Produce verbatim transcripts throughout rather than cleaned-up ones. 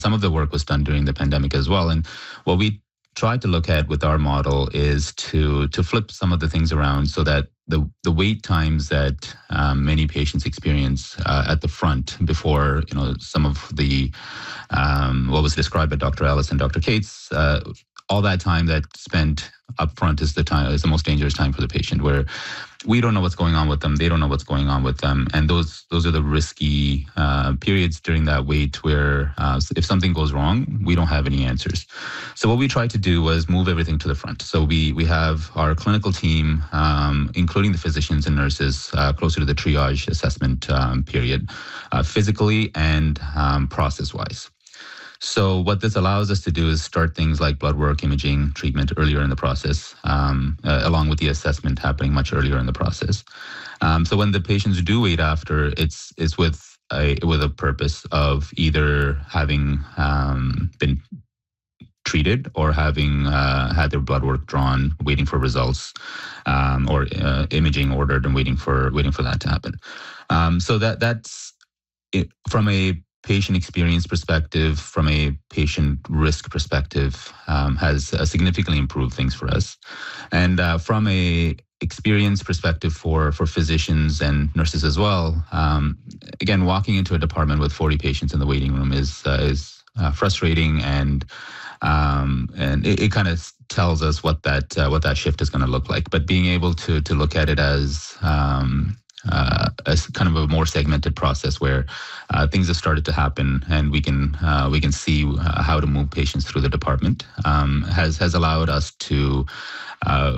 some of the work was done during the pandemic as well. And what we tried to look at with our model is to to flip some of the things around so that the the wait times that um, many patients experience uh, at the front before, you know, some of the um, what was described by Doctor Ellis and Doctor Cates, uh, all that time that spent up front is the time is the most dangerous time for the patient, where we don't know what's going on with them, they don't know what's going on with them, and those those are the risky uh, periods during that wait where uh, if something goes wrong, we don't have any answers. So what we tried to do was move everything to the front. So we we have our clinical team, um, including the physicians and nurses, uh, closer to the triage assessment um, period, uh, physically and um, process-wise. So what this allows us to do is start things like blood work, imaging, treatment earlier in the process, um, uh, along with the assessment happening much earlier in the process. Um, so when the patients do wait after, it's it's with a with a purpose of either having um, been treated or having uh, had their blood work drawn, waiting for results, um, or uh, imaging ordered and waiting for waiting for that to happen. Um, so that that's it, from a patient experience perspective, from a patient risk perspective, um, has uh, significantly improved things for us. And uh, from a experience perspective for, for physicians and nurses as well, um, again, walking into a department with forty patients in the waiting room is uh, is uh, frustrating, and um, and it, it kind of tells us what that uh, what that shift is going to look like. But being able to to look at it as um, Uh, as kind of a more segmented process where uh, things have started to happen, and we can uh, we can see uh, how to move patients through the department, um, has has allowed us to uh,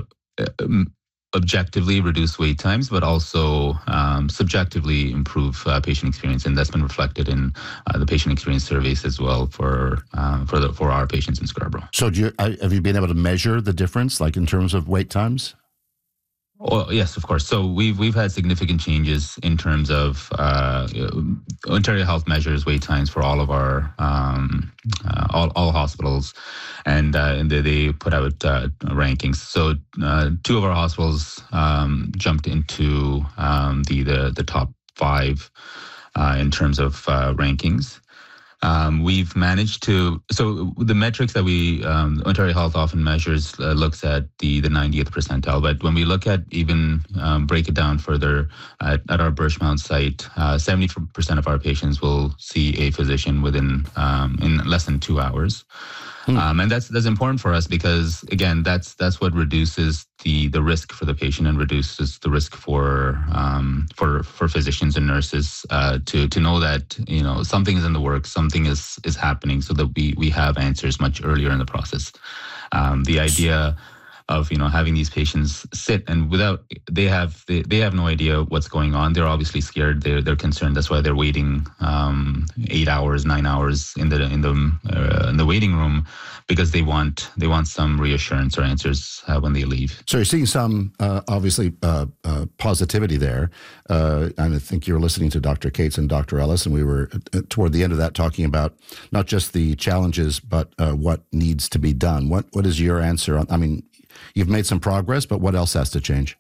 objectively reduce wait times, but also um, subjectively improve uh, patient experience, and that's been reflected in uh, the patient experience surveys as well for uh, for the for our patients in Scarborough. So, do you, have you been able to measure the difference, like in terms of wait times? Oh, yes, of course. So we've we've had significant changes in terms of uh, Ontario Health measures wait times for all of our um, uh, all all hospitals, and uh, and they, they put out uh, rankings. So uh, two of our hospitals um, jumped into um, the, the the top five uh, in terms of uh, rankings. Um, we've managed to, so the metrics that we, um, Ontario Health often measures, uh, looks at the, the ninetieth percentile. But when we look at even um, break it down further at, at our Birchmount site, uh, seventy percent of our patients will see a physician within um, in less than two hours. Hmm. Um, and that's that's important for us because, again, that's that's what reduces the the risk for the patient and reduces the risk for um, for for physicians and nurses uh, to to know that, you know, something is in the works, something is is happening, so that we we have answers much earlier in the process. Um, the idea of, you know, having these patients sit and without, they have they, they have no idea what's going on. They're obviously scared. They're they're concerned. That's why they're waiting um, eight hours, nine hours in the in the uh, in the waiting room, because they want they want some reassurance or answers uh, when they leave. So you're seeing some uh, obviously uh, uh, positivity there, uh, and I think you were listening to Doctor Cates and Doctor Ellis, and we were uh, toward the end of that talking about not just the challenges, but uh, what needs to be done. What what is your answer on? I mean, you've made some progress, but what else has to change?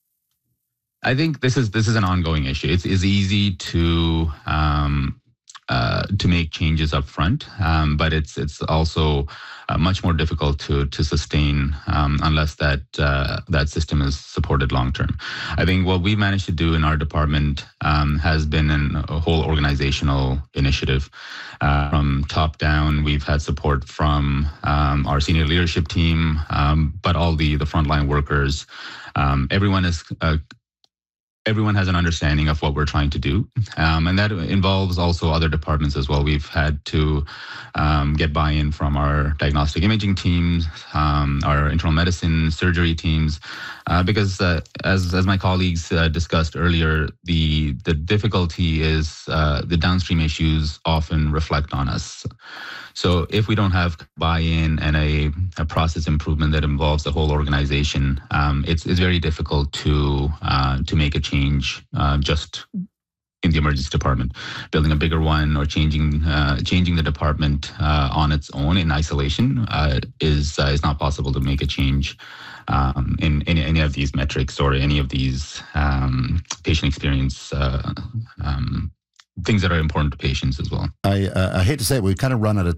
I think this is this is an ongoing issue. It's, it's easy to um, uh, to make changes up front, um, but it's it's also uh, much more difficult to to sustain um, unless that uh, that system is supported long term. I think what we've managed to do in our department um, has been an, a whole organizational initiative. Uh, from top down, we've had support from um, our senior leadership team, um, but all the the frontline workers. Um, everyone is. Uh, Everyone has an understanding of what we're trying to do, um, and that involves also other departments as well. We've had to um, get buy-in from our diagnostic imaging teams, um, our internal medicine, surgery teams, uh, because uh, as as my colleagues uh, discussed earlier, the the difficulty is uh, the downstream issues often reflect on us. So if we don't have buy-in and a, a process improvement that involves the whole organization, um, it's it's very difficult to uh, to make a change uh, just in the emergency department. Building a bigger one or changing uh, changing the department uh, on its own in isolation uh, is uh, is not possible to make a change um, in, in any of these metrics or any of these um, patient experience uh, um, things that are important to patients as well. I, uh, I hate to say it, we've kind of run out of